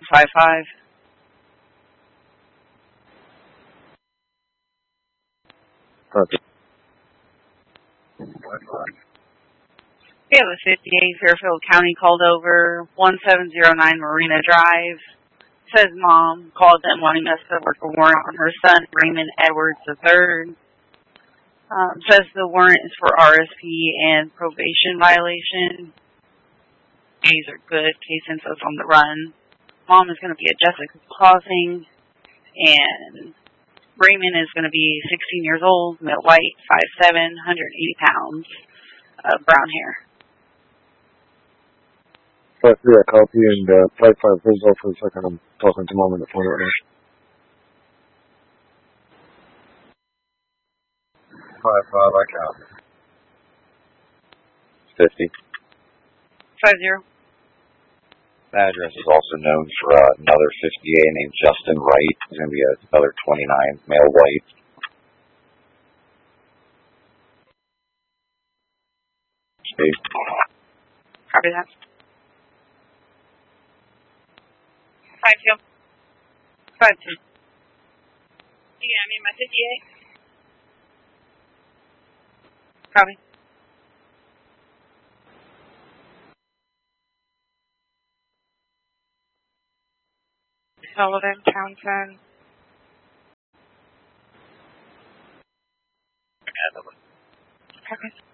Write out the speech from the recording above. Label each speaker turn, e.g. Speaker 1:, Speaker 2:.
Speaker 1: 55.
Speaker 2: Okay.
Speaker 1: We have a 58 Fairfield County called over, 1709 Marina Drive. Says mom called them wanting us to work a warrant on her son, Raymond Edwards III. Says the warrant is for RSP and probation violation. Days are good. Case info's on the run. Mom is going to be at Jessica's Crossing, and Raymond is going to be 16 years old, male white, 5'7", 180 pounds, brown hair.
Speaker 2: 5-3, I copy, and 5-5, hold on for a second. I'm talking to mom on the phone right now. 5-5, I copy. 50.
Speaker 1: 50.
Speaker 3: That address is also known for another 58 named Justin Wright. He's going to be another 29, male white. Steve.
Speaker 1: Copy that. 52. 52.
Speaker 4: Yeah, I mean my 58.
Speaker 1: Copy. Sullivan, Townsend. Okay.